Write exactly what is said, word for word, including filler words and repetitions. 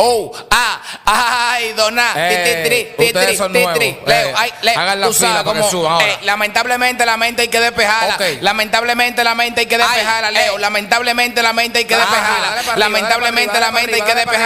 Oh, ah, ay, doná. Eh, ustedes son nuevos. Leo, Eh, ay, Leo, hagan la tú sabes fila para que cómo, suban ahora. eh, lamentablemente la mente hay que despejarla. Ok. Lamentablemente la mente hay que despejarla, Ay, Leo. eh. Lamentablemente la mente hay que Ajá, despejarla. dale para arriba, Lamentablemente dale para la arriba, mente hay dale que para arriba, despejarla.